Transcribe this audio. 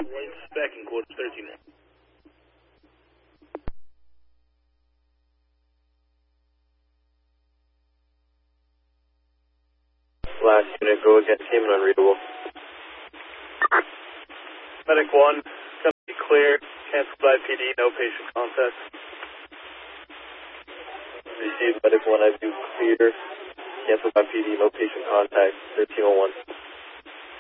White spec in quarter 13. Last unit, go again, came in unreadable. Medic 1, company clear, canceled by PD, no patient contact. Received medic 1, I do clear, cancel by PD, no patient contact, 1301.